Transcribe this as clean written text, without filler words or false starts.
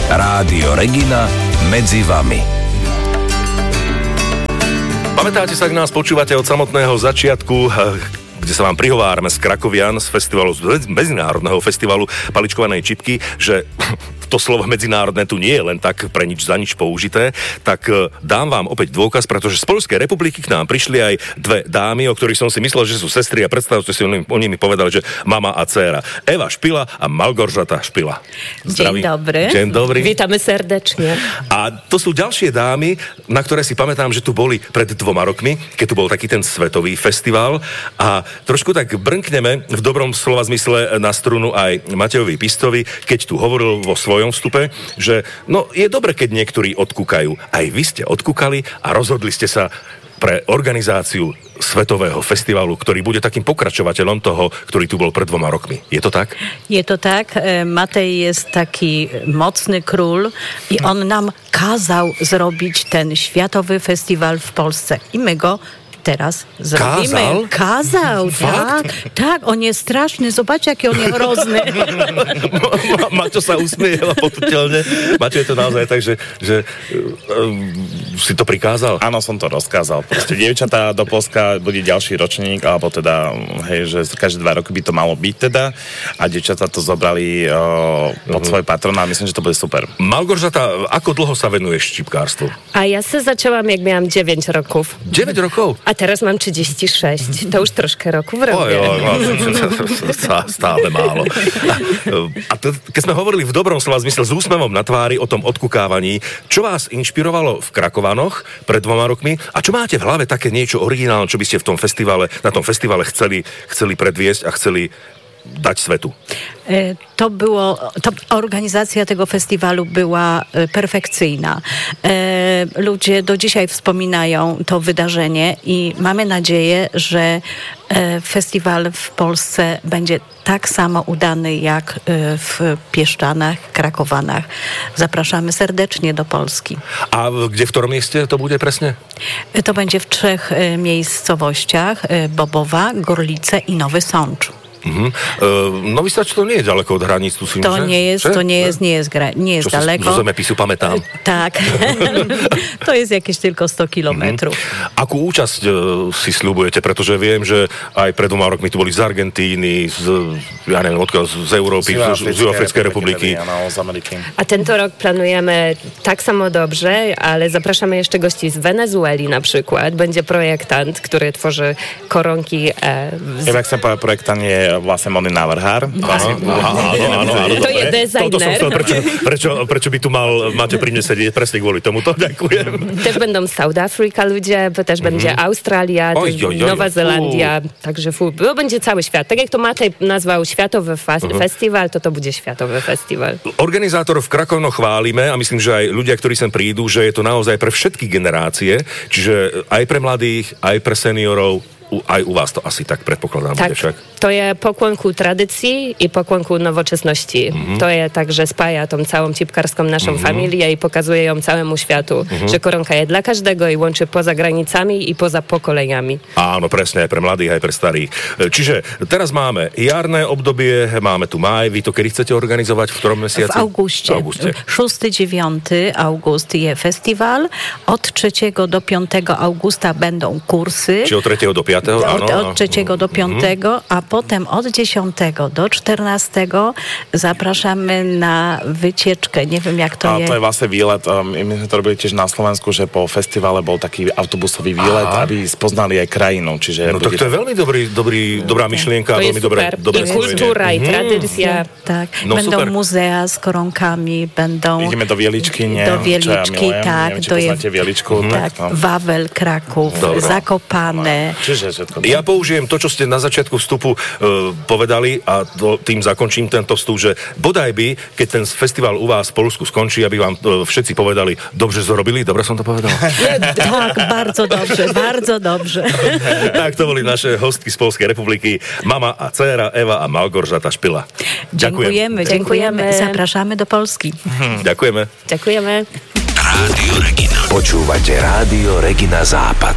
Rádio Regina medzi vami. Pamätáte sa, ak nás počúvate od samotného začiatku, kde sa vám prihovárame z Krakovian, z festivalu, z medzinárodného festivalu paličkovanej čipky, že to slovo medzinárodné tu nie je len tak pre nič za nič použité, tak dám vám opäť dôkaz, pretože z Poľskej republiky k nám prišli aj dve dámy, o ktorých som si myslel, že sú sestry a predstavte si, oni mi povedali, že mama a dcéra. Eva Špila a Malgorzata Špila. Zdraví. Deň dobrý. Deň dobrý. Vítame srdečne. A to sú ďalšie dámy, na ktoré si pamätám, že tu boli pred 2 rokmi, keď tu bol taký ten svetový festival a trošku tak brnkneme v dobrom slova zmysle na strunu aj Matejovi Pistovi, keď tu hovoril vo svojom vstupe, že no je dobre, keď niektorí odkúkajú. Aj vy ste odkúkali a rozhodli ste sa pre organizáciu svetového festivalu, ktorý bude takým pokračovateľom toho, ktorý tu bol pred 2 rokmi. Je to tak? Je to tak. Matej je taký mocný król i on nám kázał zrobić ten światowy festiwal w Polsce. I my go teraz zrobimy. Kázal? Tak, on je strašný. Zobač, aký on je hrozný. Maťo sa usmieva potuteľne. Maťo, je to naozaj tak, že si to prikázal? Áno, som to rozkázal. Proste dievčatá do Polska bude ďalší ročník, alebo teda, hej, že každé 2 roky by to malo byť teda. A dievčatá to zobrali pod svoj patron a myslím, že to bude super. Malgorzata, ako dlho sa venuješ čipkárstvu? A ja sa zaczęłam, jak miałam 9 rokov. 9 rokov? A teraz mám 36. To už troškę rokov robię. Stále málo. A keď sme hovorili v dobrom slova zmysle s úsmevom na tvári o tom odkukávaní, čo vás inšpirovalo v Krakovanoch pred 2 rokmi a čo máte v hlave také niečo originálne, čo by ste v tom festivale, na tom festivale chceli predviesť a chceli dať svetu? Organizacja tego festiwalu była perfekcyjna. Ludzie do dzisiaj wspominają to wydarzenie i mamy nadzieję, że festiwal w Polsce będzie tak samo udany jak w Pieszczanach, Krakowanach. Zapraszamy serdecznie do Polski. A gdzie, w którym mieście to bude presne? To będzie w 3 miejscowościach: Bobowa, Gorlice i Nowy Sącz. Nový Sącz to nie je ďaleko od hraníc, tu si nie jest čo daleko. Čo zo zemepisu pamätám. Tak, to jest jakieś tylko 100 kilometrów. Akú účasť si sľubujete? Pretože viem, že aj pred 2 rokmi tu boli z Argentíny, ja neviem, odkiaľ, z Európy, z Juhoafrickej republiky. A tento rok planujemy tak samo dobrze, ale zapraszamy jeszcze gości z Wenezueli na przykład. Będzie projektant, który tworzy koronki. Jak sa povie projektant je vlastne modný návrhár. Áno. To je dizajner. Prečo by tu máte pri mne sedieť? Presne kvôli tomuto. Ďakujem. Też będą z South Africa ludzie, bo też będzie Australia, Nowa Zelandia. Także bo będzie cały świat. Tak jak to Matej nazwał światowy festiwal, to bude światowy festiwal. Organizátorov v Krakovno chválime a myslím, že aj ľudia, ktorí sem prídu, že je to naozaj pre všetky generácie, čiže aj pre mladých, aj pre seniorov. Aj u vás to asi tak predpokladám. Tak, však. To je pokłon ku tradycji i pokłon ku nowoczesności. To je tak, że spaja tą całą cipkarską naszą familię i pokazuje ją całemu światu, że koronka je dla každého i łączy poza granicami i poza pokoleniami. Áno, presne, aj pre mladých, aj pre starých. Čiže teraz máme jarné obdobie, máme tu máj, vy to kedy chcete organizovať, v ktorom mesiaci? W auguście. 6-9 august je festiwal, od 3 do 5 augusta będą kursy. Či od 3 do 5? Od 3 do 5, a potem od 10 do 14 zapraszamy na wycieczkę. Nie wiem, jak to je. To je vlastne výlet. My sme to robili tiež na Slovensku, že po festivale bol taký autobusový výlet, aby spoznali aj krajinu. Čiže no tak to je veľmi dobrá myšlienka. To je veľmi super. I kultúra, i tradícia. Tak. No, będą super. Muzea z koronkami, będą... Ideme do Wieličky, nie? Do Wieličky, tak. Neviem, či poznáte Wieličku. Tak, Wawel, Kraków, Zakopane. Ja použijem to, čo ste na začiatku vstupu povedali a tým zakončím tento vstup, že bodaj by, keď ten festival u vás v Poľsku skončí, aby vám všetci povedali, dobře zrobili, dobre som to povedal? Tak, bardzo dobrze. Tak to boli naše hostky z Poľskej republiky, mama a dcéra Eva a Malgorzata Špila. Dziękujemy. Zapraszamy do Polski. Ďakujeme. Ďakujeme. Rádio Regina. Počúvate Rádio Regina Západ.